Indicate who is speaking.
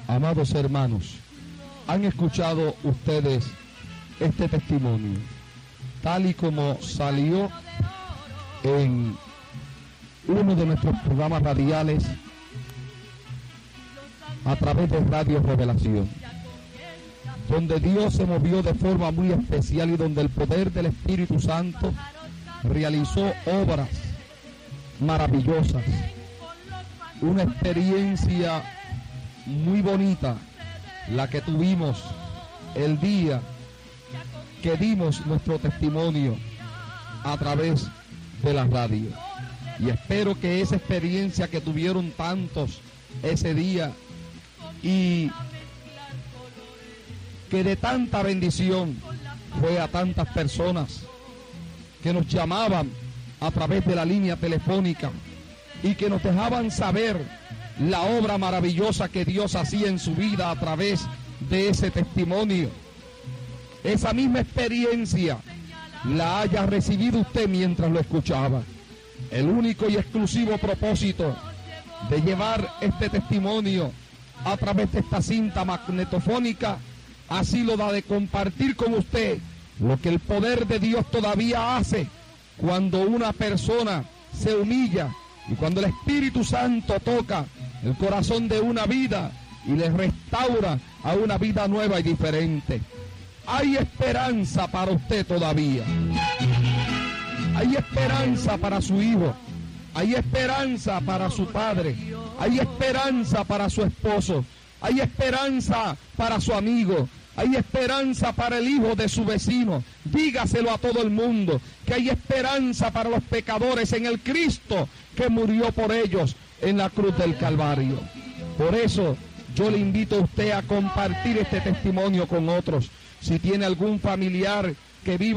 Speaker 1: Amados hermanos, han escuchado ustedes este testimonio, tal y como salió en uno de nuestros programas radiales a través de Radio Revelación, donde Dios se movió de forma muy especial y donde el poder del Espíritu Santo realizó obras maravillosas. Una experiencia muy bonita la que tuvimos el día que dimos nuestro testimonio a través de la radio. Y espero que esa experiencia que tuvieron tantos ese día y que de tanta bendición fue a tantas personas que nos llamaban a través de la línea telefónica y que nos dejaban saber la obra maravillosa que Dios hacía en su vida a través de ese testimonio. Esa misma experiencia la haya recibido usted mientras lo escuchaba. El único y exclusivo propósito de llevar este testimonio a través de esta cinta magnetofónica ha sido la de compartir con usted lo que el poder de Dios todavía hace cuando una persona se humilla y cuando el Espíritu Santo toca el corazón de una vida y le restaura a una vida nueva y diferente. Hay esperanza para usted todavía. Hay esperanza para su hijo. Hay esperanza para su padre. Hay esperanza para su esposo. Hay esperanza para su amigo. Hay esperanza para el hijo de su vecino. Dígaselo a todo el mundo, que hay esperanza para los pecadores en el Cristo que murió por ellos en la cruz del Calvario. Por eso yo le invito a usted a compartir este testimonio con otros. Si tiene algún familiar que vive